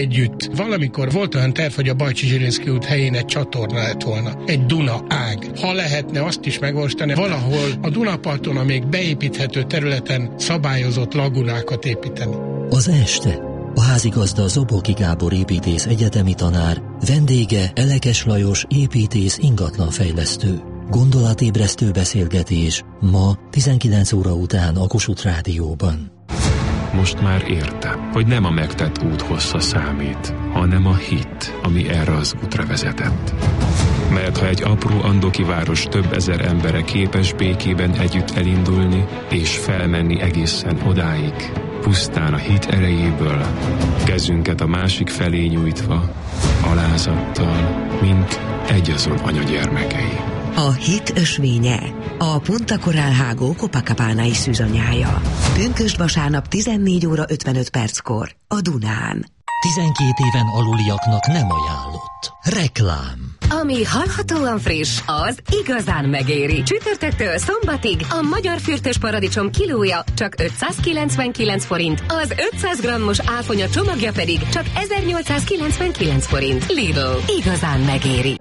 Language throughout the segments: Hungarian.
együtt. Valamikor volt olyan terv, hogy a Bajcsy-Zsilinszky út helyén egy csatorna lett volna, egy Duna ág. Ha lehetne azt is megvalósítani, valahol a Dunaparton, a még beépíthető területen szabályozott lagunákat építeni. Az este a házigazda Zoboki Gábor építész egyetemi tanár, vendége Elekes Lajos építész ingatlanfejlesztő. Gondolatébresztő beszélgetés ma 19 óra után a Kossuth Rádióban. Most már értem, hogy nem a megtett út hossza számít, hanem a hit, ami erre az útra vezetett. Mert ha egy apró andoki város több ezer embere képes békében együtt elindulni és felmenni egészen odáig, pusztán a hit erejéből, kezünket a másik felé nyújtva, alázattal, mint egyazon anyagyermekei. A hit ösvénye, a Punta Coral Hágó Copacabana-i szűzanyája. Pünkösd vasárnap 14 óra 55 perckor a Dunán. 12 éven aluliaknak nem ajánlott. Reklám. Ami hallhatóan friss, az igazán megéri. Csütörtöktől szombatig a magyar fürtös paradicsom kilója csak 599 forint, az 500 grammos áfonya csomagja pedig csak 1899 forint. Lidl, igazán megéri.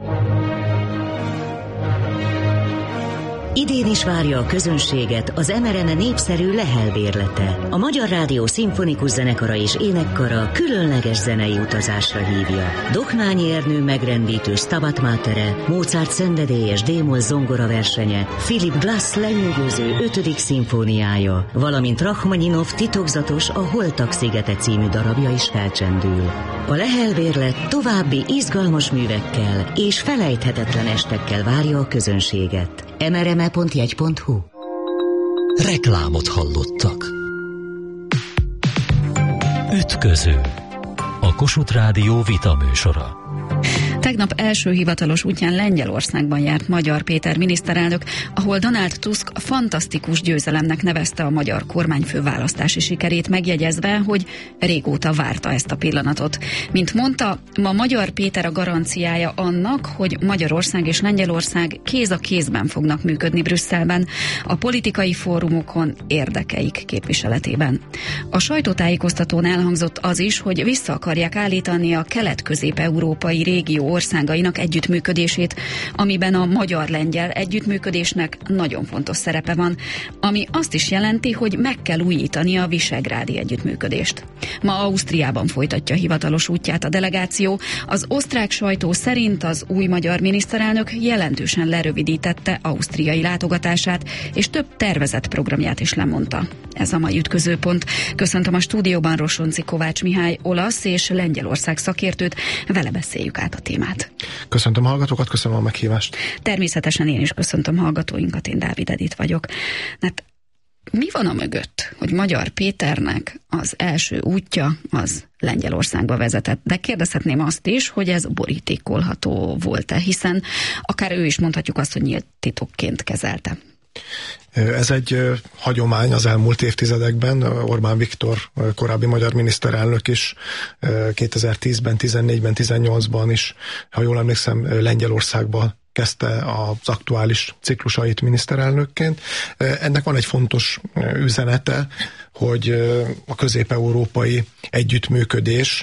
Idén is várja a közönséget az MRM népszerű Lehel bérlete. A Magyar Rádió Szimfonikus Zenekara és Énekkara különleges zenei utazásra hívja. Dohnányi Ernő megrendítő Stabat Matere, Mozart szenvedélyes D-moll zongora versenye, Philip Glass lenyűgöző 5. szimfóniája, valamint Rachmaninov titokzatos A Holtak szigete című darabja is felcsendül. A Lehel bérlet további izgalmas művekkel és felejthetetlen estekkel várja a közönséget. mrme.jegy.hu. Reklámot hallottak. Ütköző. A Kossuth Rádió vitaműsora. Tegnap első hivatalos útján Lengyelországban járt Magyar Péter miniszterelnök, ahol Donald Tusk fantasztikus győzelemnek nevezte a magyar kormányfő választási sikerét, megjegyezve, hogy régóta várta ezt a pillanatot. Mint mondta, ma Magyar Péter a garanciája annak, hogy Magyarország és Lengyelország kéz a kézben fognak működni Brüsszelben, a politikai fórumokon érdekeik képviseletében. A sajtótájékoztatón elhangzott az is, hogy vissza akarják állítani a kelet-közép-európai régió országainak együttműködését, amiben a magyar-lengyel együttműködésnek nagyon fontos szerepe van, ami azt is jelenti, hogy meg kell újítani a visegrádi együttműködést. Ma Ausztriában folytatja hivatalos útját a delegáció. Az osztrák sajtó szerint az új magyar miniszterelnök jelentősen lerövidítette ausztriai látogatását, és több tervezett programját is lemondta. Ez a mai ütközőpont. Köszöntöm a stúdióban Rosonci Kovács Mihály olasz és Lengyelország szakértőt, vele beszéljük át a témát. Köszöntöm a hallgatókat, köszönöm a meghívást. Természetesen én is köszöntöm hallgatóinkat, én Dávid Edith vagyok. Hát mi van a mögött, hogy Magyar Péternek az első útja az Lengyelországba vezetett? De kérdezhetném azt is, hogy ez borítékolható volt-e, hiszen akár ő is mondhatjuk azt, hogy nyílt titokként kezelte. Ez egy hagyomány az elmúlt évtizedekben. Orbán Viktor, korábbi magyar miniszterelnök is 2010-ben, 14-ben, 18-ban is, ha jól emlékszem, Lengyelországban kezdte az aktuális ciklusait miniszterelnökként. Ennek van egy fontos üzenete, hogy a közép-európai együttműködés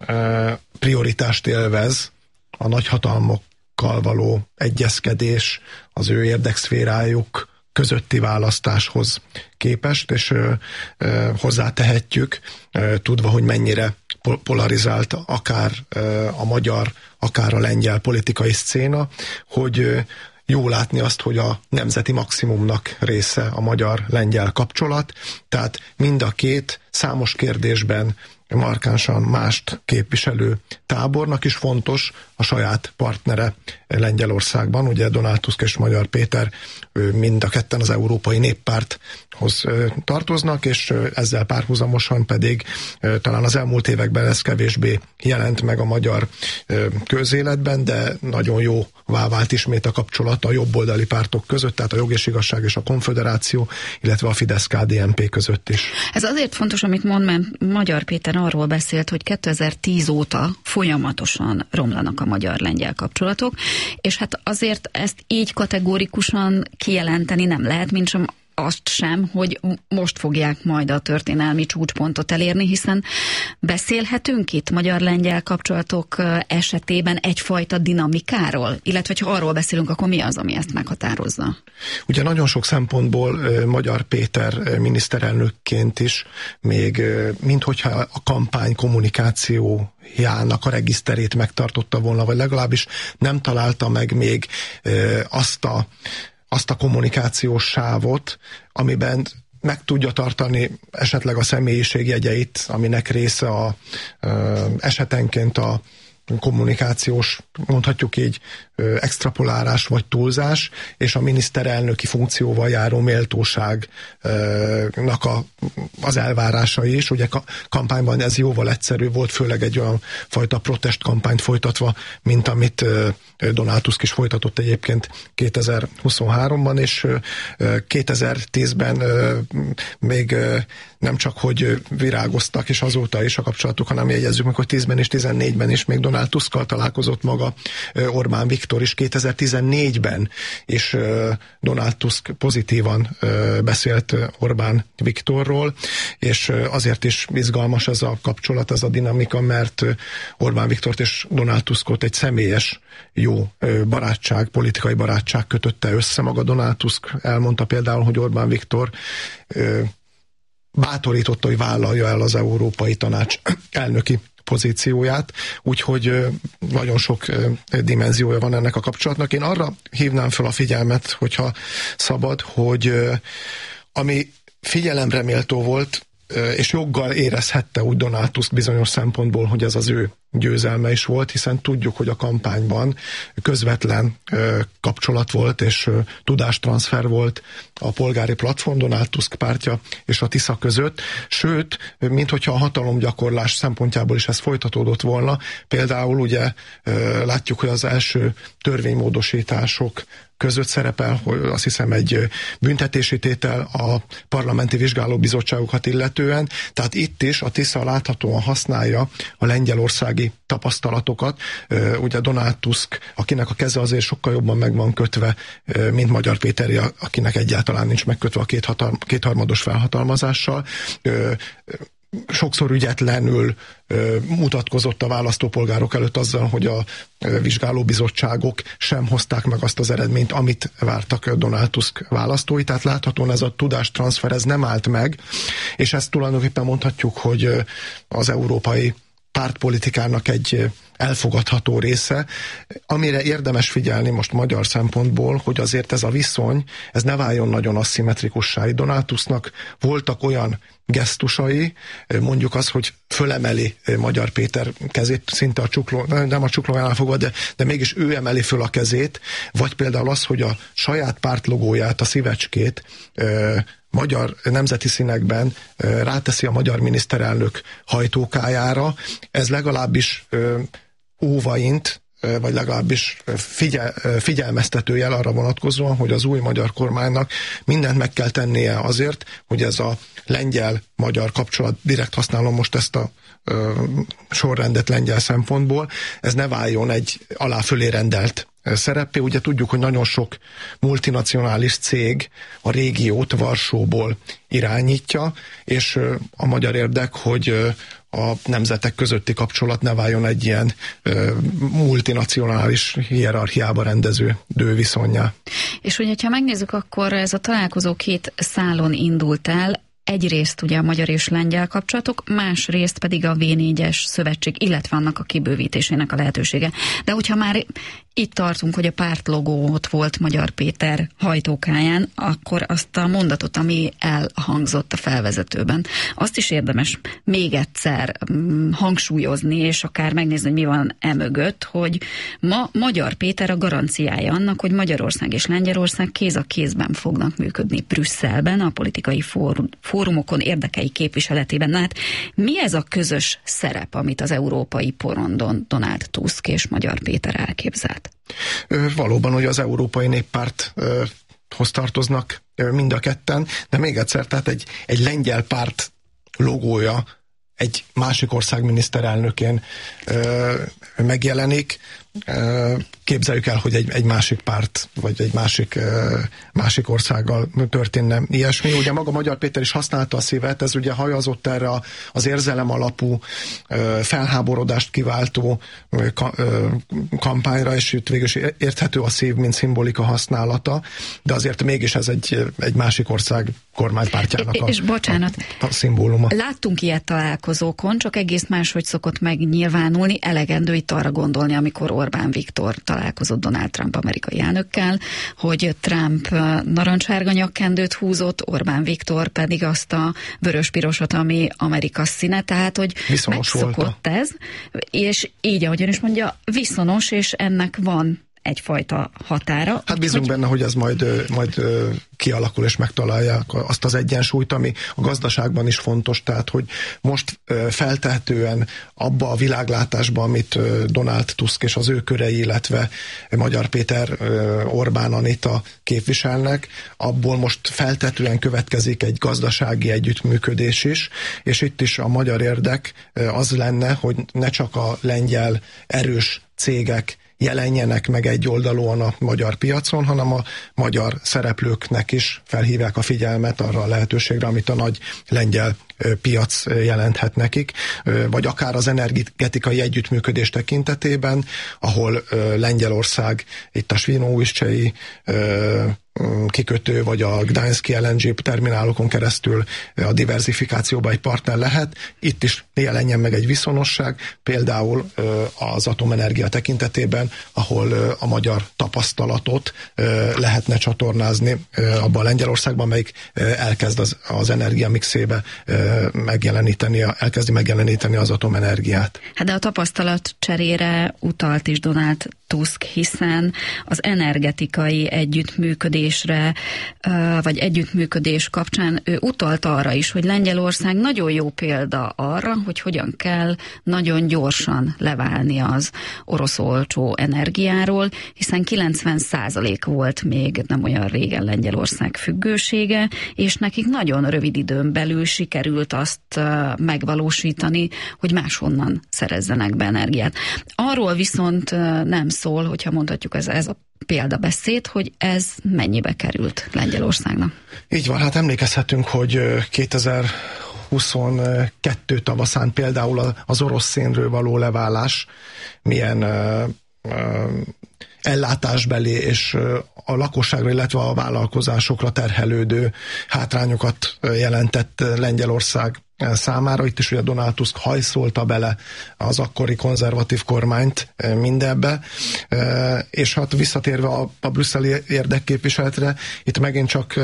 prioritást élvez, a nagyhatalmakkal való egyezkedés, az ő érdekszférájuk közötti választáshoz képest, és hozzátehetjük, tudva, hogy mennyire polarizált akár a magyar, akár a lengyel politikai szcéna, hogy jó látni azt, hogy a nemzeti maximumnak része a magyar-lengyel kapcsolat, tehát mind a két számos kérdésben markánsan mást képviselő tábornak is fontos a saját partnere Lengyelországban. Ugye Donald Tusk és Magyar Péter mind a ketten az Európai Néppárthoz tartoznak, és ezzel párhuzamosan pedig talán az elmúlt években ez kevésbé jelent meg a magyar közéletben, de nagyon jó vált ismét a kapcsolat a jobboldali pártok között, tehát a Jog és Igazság és a Konföderáció, illetve a Fidesz-KDNP között is. Ez azért fontos, amit mond, mert Magyar Péter arról beszélt, hogy 2010 óta folyamatosan romlanak a magyar-lengyel kapcsolatok, és hát azért ezt így kategórikusan kijelenteni nem lehet, azt sem, hogy most fogják majd a történelmi csúcspontot elérni, hiszen beszélhetünk itt magyar-lengyel kapcsolatok esetében egyfajta dinamikáról, illetve ha arról beszélünk, akkor mi az, ami ezt meghatározza? Ugye nagyon sok szempontból Magyar Péter miniszterelnökként is, még minthogyha a kampány kommunikációjának a regiszterét megtartotta volna, vagy legalábbis nem találta meg még azt a kommunikációs sávot, amiben meg tudja tartani esetleg a személyiségjegyeit, aminek része esetenként a kommunikációs, mondhatjuk így, extrapolálás vagy túlzás, és a miniszterelnöki funkcióval járó méltóságnak az elvárásai is. Ugye kampányban ez jóval egyszerű volt, főleg egy olyan fajta protestkampányt folytatva, mint amit Donald Tusk is folytatott egyébként 2023-ban, és 2010-ben még nem csak, hogy virágoztak, és azóta is a kapcsolatuk, hanem jegyezzük meg, hogy 10-ben és 14-ben is még Donald Tuskkal találkozott maga Orbán Viktor is, 2014-ben is Donald Tusk pozitívan beszélt Orbán Viktorról, és azért is izgalmas ez a kapcsolat, ez a dinamika, mert Orbán Viktort és Donald Tuskot egy személyes jó barátság, politikai barátság kötötte össze. Maga Donald Tusk elmondta például, hogy Orbán Viktor bátorította, hogy vállalja el az Európai Tanács elnöki pozícióját, úgyhogy nagyon sok dimenziója van ennek a kapcsolatnak. Én arra hívnám fel a figyelmet, hogyha szabad, hogy ami figyelemre méltó volt, és joggal érezhette úgy Donald Tusk bizonyos szempontból, hogy ez az ő győzelme is volt, hiszen tudjuk, hogy a kampányban közvetlen kapcsolat volt, és tudástranszfer volt a polgári platform, Donald Tusk pártja és a Tisza között, sőt, minthogyha a hatalomgyakorlás szempontjából is ez folytatódott volna. Például ugye látjuk, hogy az első törvénymódosítások között szerepel, hogy azt hiszem egy büntetési tétel a parlamenti vizsgálóbizottságokat illetően, tehát itt is a Tisza láthatóan használja a lengyelországi tapasztalatokat. Ugye Donald Tusk, akinek a keze azért sokkal jobban meg van kötve, mint Magyar Péteri, akinek egyáltalán nincs megkötve a kétharmados felhatalmazással, sokszor ügyetlenül mutatkozott a választópolgárok előtt azzal, hogy a vizsgálóbizottságok sem hozták meg azt az eredményt, amit vártak Donald Tusk választói. Tehát láthatóan ez a tudástranszfer, ez nem állt meg, és ezt tulajdonképpen mondhatjuk, hogy az európai pártpolitikának egy elfogadható része, amire érdemes figyelni most magyar szempontból, hogy azért ez a viszony, ez ne váljon nagyon aszimmetrikussá. Donald Tusknak voltak olyan gesztusai, mondjuk az, hogy fölemeli Magyar Péter kezét, szinte a nem a csuklójánál fogva, de mégis ő emeli föl a kezét, vagy például az, hogy a saját pártlogóját, a szívecskét magyar nemzeti színekben ráteszi a magyar miniszterelnök hajtókájára. Ez legalábbis óvaint, vagy legalábbis figyelmeztető jel arra vonatkozóan, hogy az új magyar kormánynak mindent meg kell tennie azért, hogy ez a lengyel-magyar kapcsolat, direkt használom most ezt a sorrendet lengyel szempontból, ez ne váljon egy alá-fölé rendelt szereppé. Ugye tudjuk, hogy nagyon sok multinacionális cég a régiót Varsóból irányítja, és a magyar érdek, hogy a nemzetek közötti kapcsolat ne váljon egy ilyen multinacionális hierarchiába rendeződő viszonnyá. És hogyha megnézzük, akkor ez a találkozó két szálon indult el. Egyrészt ugye a magyar és lengyel kapcsolatok, másrészt pedig a V4-es szövetség, illetve annak a kibővítésének a lehetősége. De hogyha már itt tartunk, hogy a pártlogó ott volt Magyar Péter hajtókáján, akkor azt a mondatot, ami elhangzott a felvezetőben, azt is érdemes még egyszer hangsúlyozni, és akár megnézni, hogy mi van emögött, hogy ma Magyar Péter a garanciája annak, hogy Magyarország és Lengyelország kéz a kézben fognak működni Brüsszelben, a politikai fórumokon, érdekei képviseletében. Na hát mi ez a közös szerep, amit az európai porondon Donald Tusk és Magyar Péter elképzelt? Valóban, hogy az Európai Néppárthoz tartoznak mind a ketten, de még egyszer, tehát egy lengyel párt logója egy másik ország miniszterelnökén megjelenik. képzeljük el, hogy egy másik párt, vagy egy másik országgal történne ilyesmi. Ugye maga Magyar Péter is használta a szívet, ez ugye hajazott erre az érzelem alapú, felháborodást kiváltó kampányra, és itt végül is érthető a szív, mint szimbolika használata, de azért mégis ez egy másik ország kormánypártjának a szimbóluma. Láttunk ilyet találkozókon, csak egész máshogy szokott megnyilvánulni, elegendő itt arra gondolni, amikor Orbán Viktor találkozott Donald Trump amerikai elnökkel, hogy Trump narancssárga nyakkendőt húzott, Orbán Viktor pedig azt a vörös-pirosat, ami Amerika színe, tehát hogy megszokott ez, és így, ahogyan is mondja, viszonos, és ennek van egyfajta határa. Hát bízunk benne, hogy ez majd kialakul és megtalálják azt az egyensúlyt, ami a gazdaságban is fontos, tehát hogy most feltehetően abba a világlátásba, amit Donald Tusk és az ő körei, illetve Magyar Péter, Orbán Anita képviselnek, abból most feltehetően következik egy gazdasági együttműködés is, és itt is a magyar érdek az lenne, hogy ne csak a lengyel erős cégek jelenjenek meg egyoldalúan a magyar piacon, hanem a magyar szereplőknek is felhívják a figyelmet arra a lehetőségre, amit a nagy lengyel piac jelenthet nekik, vagy akár az energetikai együttműködés tekintetében, ahol Lengyelország itt a Svinóujszcsei kikötő, vagy a Gdański LNG terminálokon keresztül a diversifikációban egy partner lehet. Itt is jelenjen meg egy viszonosság, például az atomenergia tekintetében, ahol a magyar tapasztalatot lehetne csatornázni abban a Lengyelországban, melyik elkezd az energia mixébe elkezdi megjeleníteni az atomenergiát. Hát de a tapasztalat cserére utalt is Donald Tusk, hiszen az energetikai együttműködésre, vagy együttműködés kapcsán ő utalt arra is, hogy Lengyelország nagyon jó példa arra, hogy hogyan kell nagyon gyorsan leválni az orosz olcsó energiáról, hiszen 90% volt még nem olyan régen Lengyelország függősége, és nekik nagyon rövid időn belül sikerült azt megvalósítani, hogy máshonnan szerezzenek be energiát. Arról viszont nem szól, hogyha mondhatjuk ez a példabeszéd, hogy ez mennyibe került Lengyelországnak. Így van, hát emlékezhetünk, hogy 2022 tavaszán például az orosz szénről való leválás milyen ellátásbeli és a lakosságra, illetve a vállalkozásokra terhelődő hátrányokat jelentett Lengyelország számára. Itt is ugye Donald Tusk hajszolta bele az akkori konzervatív kormányt mindebbe, és hát visszatérve a brüsszeli érdekképviseletre, itt megint csak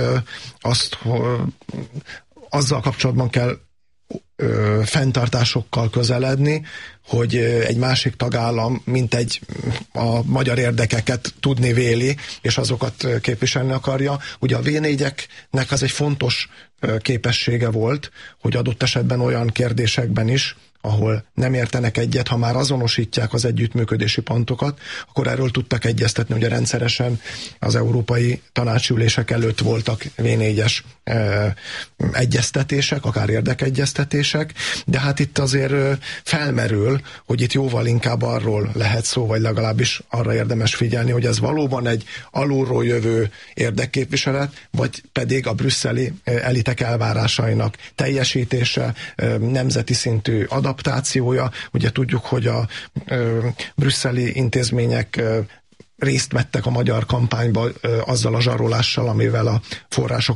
azzal kapcsolatban kell fenntartásokkal közeledni, hogy egy másik tagállam a magyar érdekeket tudni véli, és azokat képviselni akarja. Ugye a V4-eknek az egy fontos képessége volt, hogy adott esetben olyan kérdésekben is, ahol nem értenek egyet, ha már azonosítják az együttműködési pontokat, akkor erről tudtak egyeztetni, ugye rendszeresen az európai tanácsülések előtt voltak V4-es egyeztetések, akár érdekegyeztetések, de hát itt azért felmerül, hogy itt jóval inkább arról lehet szó, vagy legalábbis arra érdemes figyelni, hogy ez valóban egy alulról jövő érdekképviselet, vagy pedig a brüsszeli elitek elvárásainak teljesítése, nemzeti szintű adaptációja. Ugye tudjuk, hogy a brüsszeli intézmények részt vettek a magyar kampányba azzal a zsarolással, amivel a források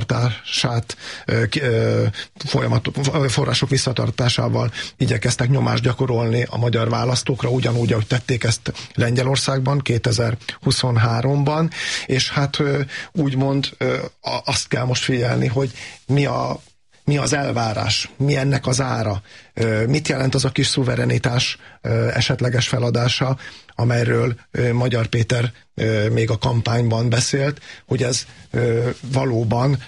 visszatartásával igyekeztek nyomást gyakorolni a magyar választókra, ugyanúgy, ahogy tették ezt Lengyelországban 2023-ban, és hát úgymond azt kell most figyelni, hogy mi az elvárás, mi ennek az ára, mit jelent az a kis szuverenitás esetleges feladása, amelyről Magyar Péter még a kampányban beszélt, hogy ez valóban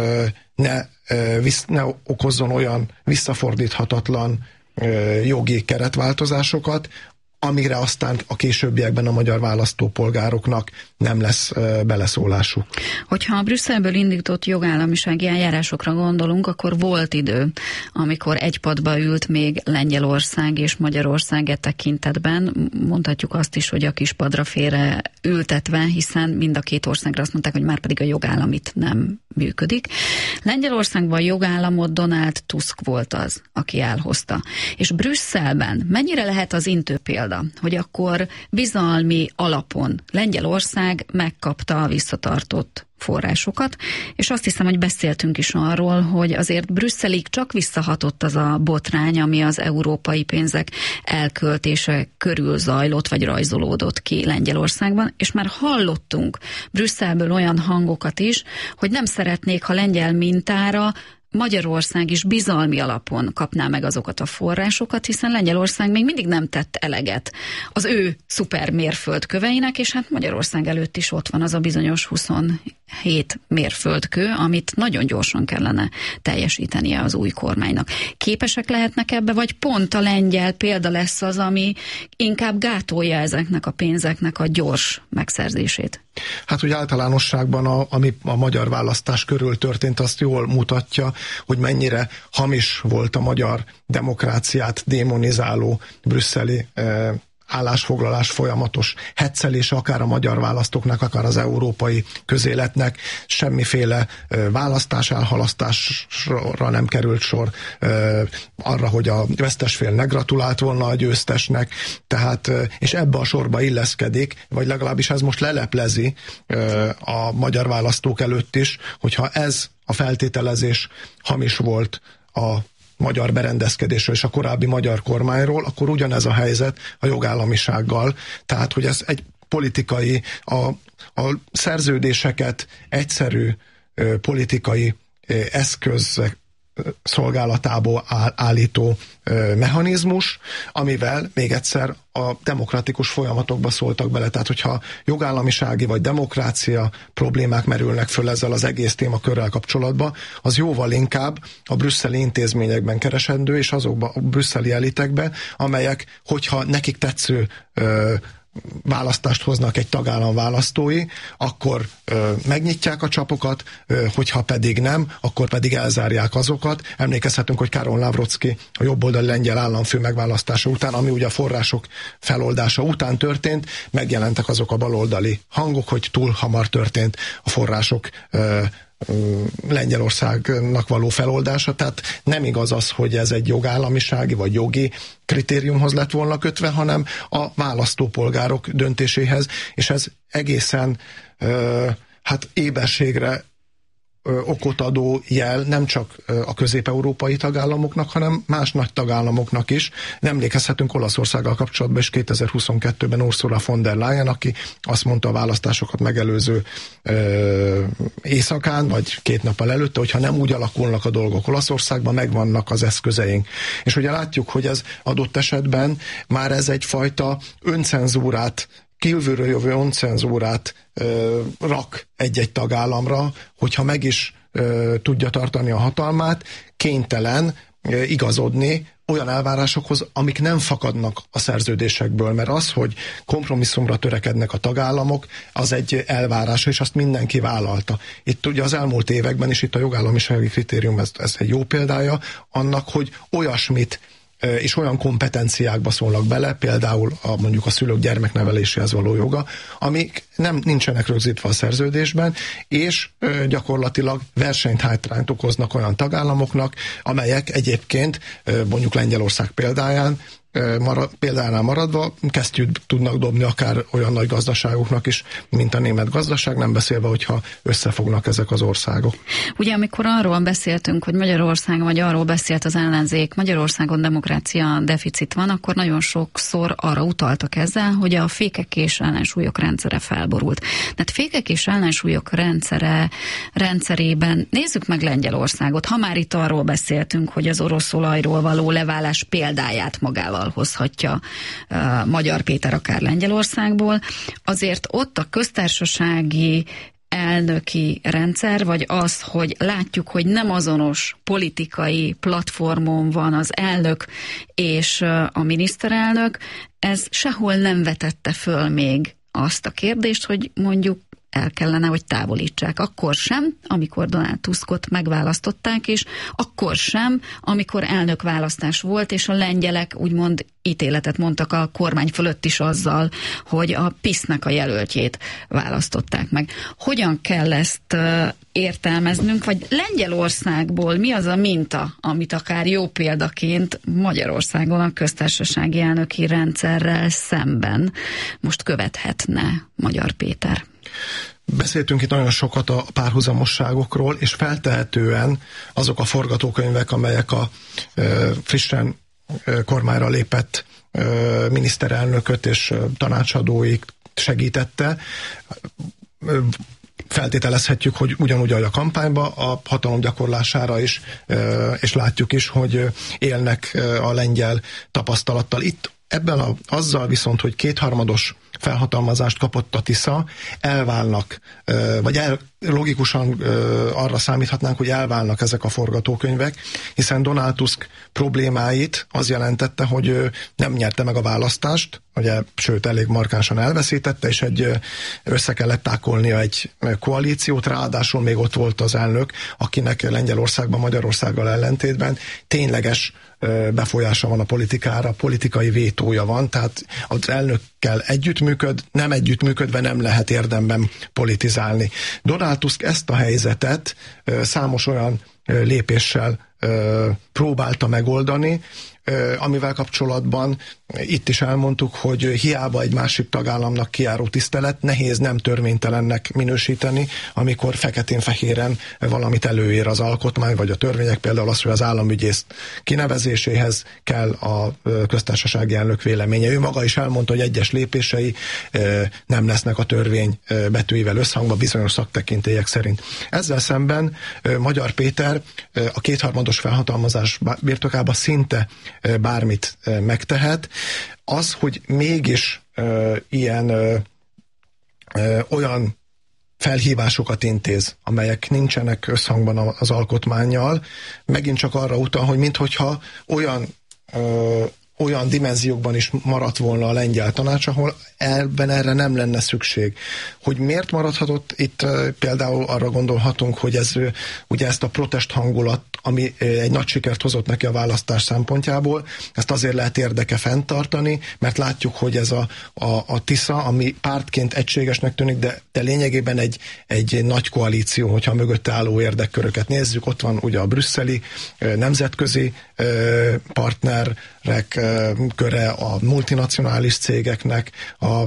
ne okozzon olyan visszafordíthatatlan jogi keretváltozásokat, amire aztán a későbbiekben a magyar választópolgároknak nem lesz beleszólásuk. Hogyha a Brüsszelből indított jogállamisági eljárásokra gondolunk, akkor volt idő, amikor egy padba ült még Lengyelország és Magyarország e tekintetben. Mondhatjuk azt is, hogy a kis padra félre ültetve, hiszen mind a két országra azt mondták, hogy már pedig a jogállam itt nem működik. Lengyelországban a jogállamot Donald Tusk volt az, aki elhozta. És Brüsszelben mennyire lehet az intő példa, hogy akkor bizalmi alapon Lengyelország megkapta a visszatartott forrásokat, és azt hiszem, hogy beszéltünk is arról, hogy azért Brüsszelig csak visszahatott az a botrány, ami az európai pénzek elköltése körül zajlott, vagy rajzolódott ki Lengyelországban, és már hallottunk Brüsszelből olyan hangokat is, hogy nem szeretnék, ha lengyel mintára Magyarország is bizalmi alapon kapná meg azokat a forrásokat, hiszen Lengyelország még mindig nem tett eleget az ő szuper mérföldköveinek, és hát Magyarország előtt is ott van az a bizonyos 27 mérföldkő, amit nagyon gyorsan kellene teljesítenie az új kormánynak. Képesek lehetnek ebbe, vagy pont a lengyel példa lesz az, ami inkább gátolja ezeknek a pénzeknek a gyors megszerzését? Hát, hogy általánosságban ami a magyar választás körül történt, azt jól mutatja, hogy mennyire hamis volt a magyar demokráciát démonizáló brüsszeli állásfoglalás folyamatos heccelése, akár a magyar választóknak, akár az európai közéletnek. Semmiféle választás elhalasztásra nem került sor, arra, hogy a vesztes fél ne gratulált volna a győztesnek, tehát, és ebbe a sorba illeszkedik, vagy legalábbis ez most leleplezi a magyar választók előtt is, hogyha ez a feltételezés hamis volt a magyar berendezkedésről és a korábbi magyar kormányról, akkor ugyanez a helyzet a jogállamisággal. Tehát, hogy ez egy politikai, a szerződéseket egyszerű politikai eszköz szolgálatából állító mechanizmus, amivel még egyszer a demokratikus folyamatokba szóltak bele. Tehát, hogyha jogállamisági vagy demokrácia problémák merülnek föl ezzel az egész témakörrel kapcsolatban, az jóval inkább a brüsszeli intézményekben keresendő, és azokban a brüsszeli elitekben, amelyek, hogyha nekik tetsző választást hoznak egy tagállam választói, akkor megnyitják a csapokat, hogyha pedig nem, akkor pedig elzárják azokat. Emlékezhetünk, hogy Karol Nawrocki a jobboldali lengyel államfő megválasztása után, ami ugye a források feloldása után történt, megjelentek azok a baloldali hangok, hogy túl hamar történt a források Lengyelországnak való feloldása, tehát nem igaz az, hogy ez egy jogállamisági vagy jogi kritériumhoz lett volna kötve, hanem a választópolgárok döntéséhez, és ez egészen éberségre okot adó jel nem csak a közép-európai tagállamoknak, hanem más nagy tagállamoknak is. Emlékezhetünk Olaszországgal kapcsolatban is 2022-ben Ursula von der Leyen, aki azt mondta a választásokat megelőző éjszakán, vagy 2 nappal előtte, hogyha nem úgy alakulnak a dolgok Olaszországban, megvannak az eszközeink. És ugye látjuk, hogy ez adott esetben már ez egyfajta öncenzúrát, kívülről jövő öncenzúrát rak egy-egy tagállamra, hogyha meg is tudja tartani a hatalmát, kénytelen igazodni olyan elvárásokhoz, amik nem fakadnak a szerződésekből, mert az, hogy kompromisszumra törekednek a tagállamok, az egy elvárás, és azt mindenki vállalta. Itt ugye az elmúlt években is itt a jogállamisági kritérium, ez egy jó példája annak, hogy olyasmit és olyan kompetenciákba szólnak bele, például mondjuk a szülők gyermekneveléséhez való joga, amik nincsenek rögzítve a szerződésben, és gyakorlatilag versenyhátrányt okoznak olyan tagállamoknak, amelyek egyébként mondjuk Lengyelország példánál maradva kesztyűt tudnak dobni akár olyan nagy gazdaságoknak is, mint a német gazdaság, nem beszélve, hogyha összefognak ezek az országok. Ugye amikor arról beszéltünk, hogy Magyarországon, vagy arról beszélt az ellenzék, Magyarországon demokrácia deficit van, akkor nagyon sokszor arra utaltak ezzel, hogy a fékek és ellensúlyok rendszere felborult. Tehát fékek és ellensúlyok rendszerében nézzük meg Lengyelországot. Ha már itt arról beszéltünk, hogy az orosz olajról való leválás példáját magával hozhatja Magyar Péter akár Lengyelországból, azért ott a köztársasági elnöki rendszer, vagy az, hogy látjuk, hogy nem azonos politikai platformon van az elnök és a miniszterelnök, ez sehol nem vetette föl még azt a kérdést, hogy mondjuk el kellene, hogy távolítsák. Akkor sem, amikor Donald Tuskot megválasztották, és akkor sem, amikor elnökválasztás volt, és a lengyelek úgymond ítéletet mondtak a kormány fölött is azzal, hogy a PiS-nek a jelöltjét választották meg. Hogyan kell ezt értelmeznünk, vagy Lengyelországból mi az a minta, amit akár jó példaként Magyarországon a köztársasági elnöki rendszerrel szemben most követhetne Magyar Péter? Beszéltünk itt nagyon sokat a párhuzamosságokról, és feltehetően azok a forgatókönyvek, amelyek a frissen kormányra lépett miniszterelnököt és tanácsadóik segítette, feltételezhetjük, hogy ugyanúgy a kampányba, a hatalom gyakorlására is, és látjuk is, hogy élnek a lengyel tapasztalattal. Itt ebben azzal viszont, hogy kétharmados felhatalmazást kapott a Tisza, elválnak, vagy logikusan arra számíthatnánk, hogy elválnak ezek a forgatókönyvek, hiszen Donald Tusk problémáit az jelentette, hogy nem nyerte meg a választást, ugye, sőt, elég markánsan elveszítette, és össze kellett tákolnia egy koalíciót, ráadásul még ott volt az elnök, akinek Lengyelországban, Magyarországgal ellentétben tényleges befolyása van a politikára, politikai vétója van, tehát az elnökkel nem együttműködve nem lehet érdemben politizálni. Donald Tusk ezt a helyzetet számos olyan lépéssel próbálta megoldani, amivel kapcsolatban itt is elmondtuk, hogy hiába egy másik tagállamnak kijáró tisztelet, nehéz nem törvénytelennek minősíteni, amikor feketén-fehéren valamit előír az alkotmány, vagy a törvények, például az, hogy az államügyész kinevezéséhez kell a köztársasági elnök véleménye. Ő maga is elmondta, hogy egyes lépései nem lesznek a törvény betűivel összhangban bizonyos szaktekintélyek szerint. Ezzel szemben Magyar Péter a kétharmados felhatalmazás birtokában szinte bármit megtehet. Az, hogy mégis olyan felhívásokat intéz, amelyek nincsenek összhangban az alkotmánnyal, megint csak arra utal, hogy minthogyha olyan dimenziókban is maradt volna a lengyel tanács, ahol erre nem lenne szükség. Hogy miért maradhatott itt, például arra gondolhatunk, hogy ugye ezt a protest hangulat, ami egy nagy sikert hozott neki a választás szempontjából, ezt azért lehet érdeke fenntartani, mert látjuk, hogy ez a Tisza, ami pártként egységesnek tűnik, de lényegében egy nagy koalíció, hogyha a mögötte álló érdekköröket nézzük, ott van ugye a brüsszeli nemzetközi partnerek köre, a multinacionális cégeknek a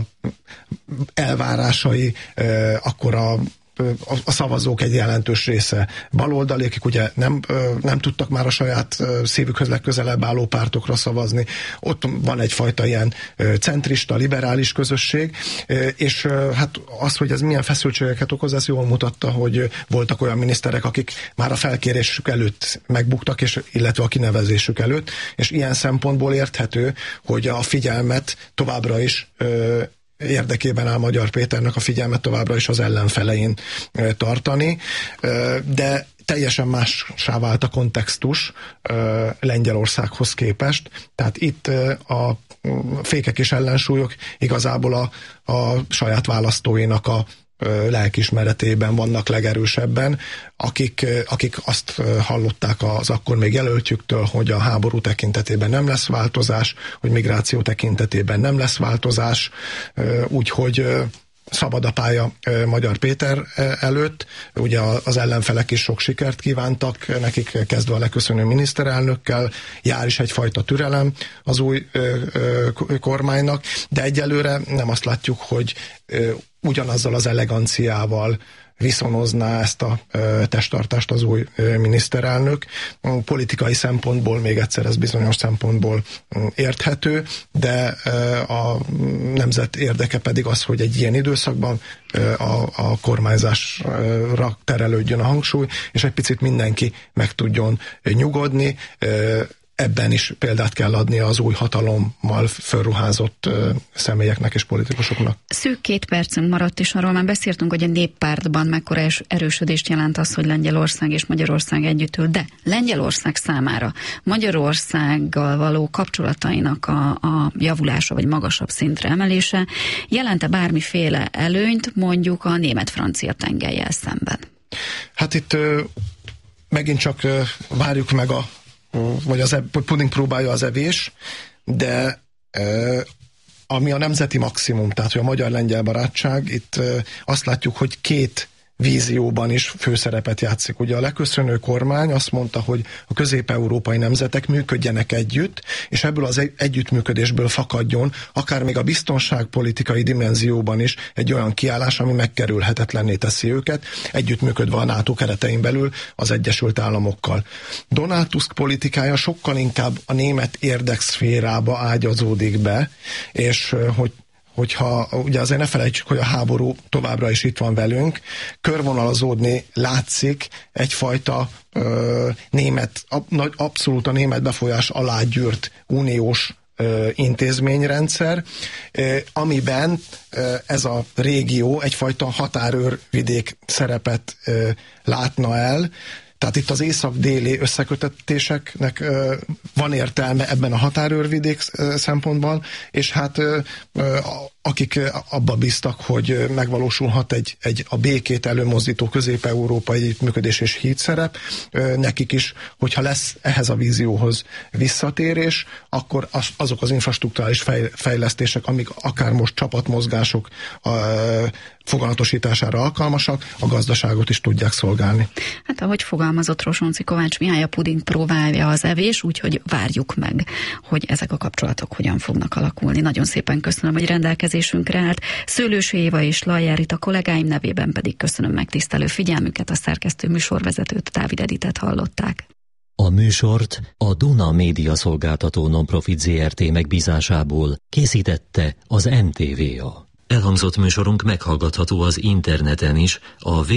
elvárásai, akkor a szavazók egy jelentős része baloldali, akik ugye nem tudtak már a saját szívükhöz legközelebb álló pártokra szavazni. Ott van egyfajta ilyen centrista, liberális közösség, és hát az, hogy ez milyen feszültségeket okoz, ez jól mutatta, hogy voltak olyan miniszterek, akik már a felkérésük előtt megbuktak, illetve a kinevezésük előtt, és ilyen szempontból érthető, hogy a figyelmet továbbra is érdekében áll Magyar Péternek a figyelmet továbbra is az ellenfelein tartani, de teljesen mássá vált a kontextus Lengyelországhoz képest, tehát itt a fékek és ellensúlyok igazából a saját választóinak a lelkiismeretében vannak legerősebben, akik azt hallották az akkor még jelöltjüktől, hogy a háború tekintetében nem lesz változás, hogy migráció tekintetében nem lesz változás, úgyhogy szabad a pálya Magyar Péter előtt. Ugye az ellenfelek is sok sikert kívántak, nekik kezdve a leköszönő miniszterelnökkel, jár is egyfajta türelem az új kormánynak, de egyelőre nem azt látjuk, hogy ugyanazzal az eleganciával viszonozná ezt a testtartást az új miniszterelnök. Politikai szempontból, még egyszer ez bizonyos szempontból érthető, de a nemzet érdeke pedig az, hogy egy ilyen időszakban a kormányzásra terelődjön a hangsúly, és egy picit mindenki meg tudjon nyugodni, ebben is példát kell adni az új hatalommal felruházott személyeknek és politikusoknak. Szűk 2 percünk maradt, és arról már beszéltünk, hogy a Néppártban mekkora erősödést jelent az, hogy Lengyelország és Magyarország együtt ül, de Lengyelország számára Magyarországgal való kapcsolatainak a javulása vagy magasabb szintre emelése jelente bármiféle előnyt mondjuk a német-francia tengellyel szemben? Hát itt megint csak várjuk meg vagy puding próbálja az evés, de ami a nemzeti maximum, tehát hogy a magyar-lengyel barátság, itt azt látjuk, hogy 2 vízióban is főszerepet játszik. Ugye a leköszönő kormány azt mondta, hogy a közép-európai nemzetek működjenek együtt, és ebből az együttműködésből fakadjon akár még a biztonságpolitikai dimenzióban is egy olyan kiállás, ami megkerülhetetlenné teszi őket, együttműködve a NATO keretein belül az Egyesült Államokkal. Donald Tusk politikája sokkal inkább a német érdekszférába ágyazódik be, és hogyha ugye azért ne felejtsük, hogy a háború továbbra is itt van velünk, körvonalazódni látszik egyfajta abszolút a német befolyás alá gyűrt uniós intézményrendszer, amiben ez a régió egyfajta határőrvidék szerepet látna el. Tehát itt az észak-déli összekötetéseknek van értelme ebben a határőrvidék szempontban, és hát akik abba bíztak, hogy megvalósulhat a békét előmozdító közép-európai együttműködés és hídszerep, nekik is, hogyha lesz ehhez a vízióhoz visszatérés, akkor azok az infrastrukturális fejlesztések, amik akár most csapatmozgások foganatosítására alkalmasak, a gazdaságot is tudják szolgálni. Hát ahogy fogalmazott Rosonci Kovács Mihály, a puding próbálja az evés, úgyhogy várjuk meg, hogy ezek a kapcsolatok hogyan fognak alakulni. Nagyon szépen köszönöm, hogy rendelkezésünkre állt. Szőlősi Éva és Lajjár Rita kollégáim nevében pedig köszönöm megtisztelő figyelmüket, a szerkesztő műsorvezetőt, Dávid Editet hallották. A műsort a Duna Média Szolgáltató Nonprofit Zrt. Megbízásából készítette az NTVA. Elhangzott műsorunk meghallgatható az interneten is, a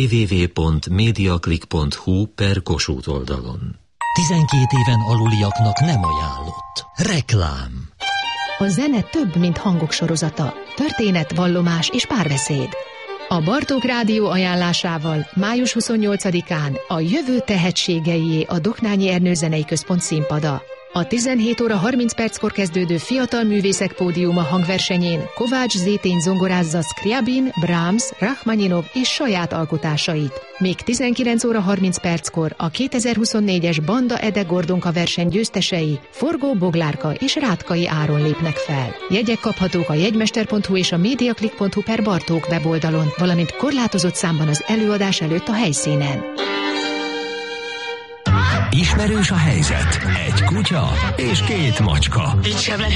www.mediaclick.hu/Kossuth oldalon. 12 éven aluliaknak nem ajánlott. Reklám. A zene több, mint hangok sorozata. Történet, vallomás és párbeszéd. A Bartók Rádió ajánlásával május 28-án a jövő tehetségeié a Doknányi Ernő Zenei Központ színpada. A 17 óra 30 perckor kezdődő Fiatal Művészek Pódiuma hangversenyén Kovács Zétény zongorázza Scriabin, Brahms, Rachmaninov és saját alkotásait. Még 19 óra 30 perckor a 2024-es Banda Ede Gordonka verseny győztesei Forgó Boglárka és Rátkai Áron lépnek fel. Jegyek kaphatók a jegymester.hu és a mediaclick.hu/Bartók weboldalon, valamint korlátozott számban az előadás előtt a helyszínen. Ismerős a helyzet. Egy kutya és 2 macska. Így sem lehet.